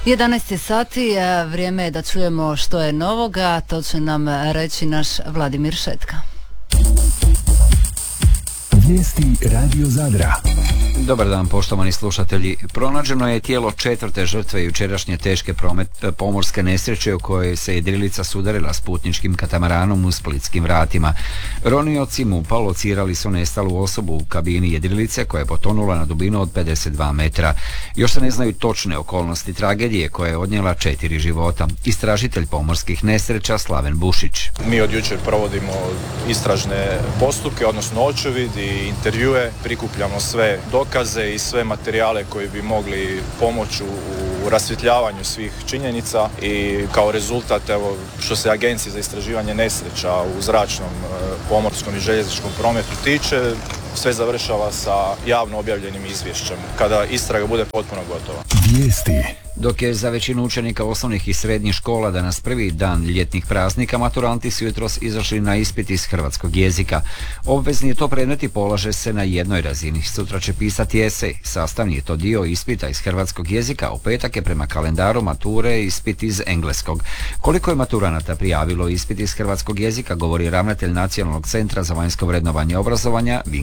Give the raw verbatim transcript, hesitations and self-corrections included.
jedanaest je sati, vrijeme je da čujemo što je novoga, to će nam reći naš Vladimir Šetka. Vijesti Radio Zadra. Dobar dan, poštovani slušatelji. Pronađeno je tijelo četvrte žrtve jučerašnje teške promet, pomorske nesreće u kojoj se jedrilica sudarila s putničkim katamaranom u Splitskim vratima. Ronioci MUP-a locirali su nestalu osobu u kabini jedrilice koja je potonula na dubinu od pedeset dva metra. Još se ne znaju točne okolnosti tragedije koja je odnijela četiri života. Istražitelj pomorskih nesreća Slaven Bušić. Mi od jučer provodimo istražne postupke, odnosno očevid i intervjue, prikupljamo sve dokaze i sve materijale koji bi mogli pomoći u rasvjetljavanju svih činjenica i kao rezultat, evo, što se Agencije za istraživanje nesreća u zračnom, pomorskom i željezničkom prometu tiče, sve završava sa javno objavljenim izvješćem, kada istraga bude potpuno gotova. Vijesti. Dok je za većinu učenika osnovnih i srednjih škola danas prvi dan ljetnih praznika, maturanti su jutros izašli na ispit iz hrvatskog jezika. Obvezni je to predmet i polaže se na jednoj razini. Sutra će pisati esej. Sastavni je to dio ispita iz hrvatskog jezika, u petak je prema kalendaru mature ispit iz engleskog. Koliko je maturanata prijavilo ispit iz hrvatskog jezika, govori ravnatelj Nacionalnog centra za vanjsko vrednovanje obrazovanja Vinko